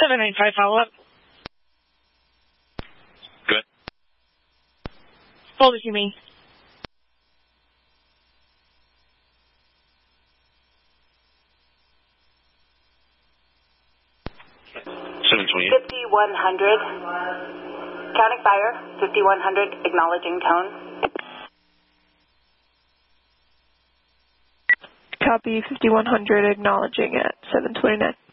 795 follow-up. Good. Hold as you mean. $728. 5100. Counting fire. 5100. Acknowledging tone. Copy 5100, acknowledging at 729.